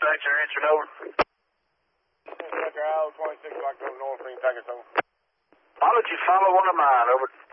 Dispatcher answering over. Dispatcher, Isle 26, October North, Green Packers, over. Why don't you follow one of mine, over?